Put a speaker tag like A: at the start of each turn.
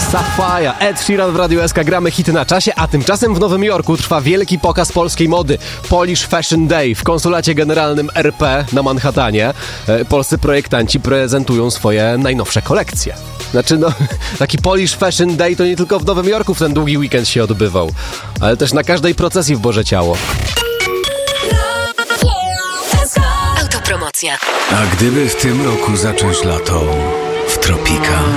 A: Sapphire, Ed Sheeran w Radiu SK, gramy hity na czasie, a tymczasem w Nowym Jorku trwa wielki pokaz polskiej mody. Polish Fashion Day w konsulacie generalnym RP na Manhattanie. Polscy projektanci prezentują swoje najnowsze kolekcje. Taki Polish Fashion Day to nie tylko w Nowym Jorku w ten długi weekend się odbywał, ale też na każdej procesji w Boże Ciało.
B: Autopromocja.
C: A gdyby w tym roku zacząć lato w tropikach?